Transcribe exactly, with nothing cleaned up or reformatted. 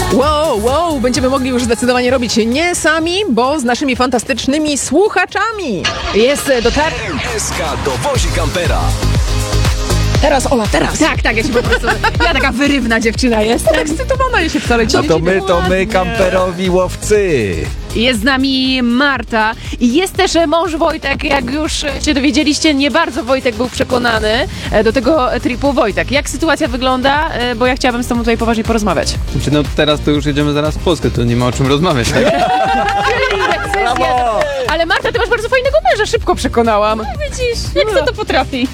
Wow, wow, będziemy mogli już zdecydowanie robić nie sami, bo z naszymi fantastycznymi słuchaczami. Jest dotar... M S K dowozi kampera. Teraz, Ola, teraz. Tak, tak, ja się po prostu... Ja taka wyrywna dziewczyna jestem. Ekscytowana ja się wcale No cieszę. to my, to my, kamperowi łowcy. Jest z nami Marta i jest też mąż Wojtek. Jak już się dowiedzieliście, nie bardzo Wojtek był przekonany do tego tripu. Wojtek, jak sytuacja wygląda? Bo ja chciałabym z tobą tutaj poważnie porozmawiać. Znaczy, no teraz to już jedziemy zaraz w Polskę, to nie ma o czym rozmawiać, tak? Ale Marta, ty masz bardzo fajnego męża, szybko przekonałam. Widzisz, jak kto to potrafi?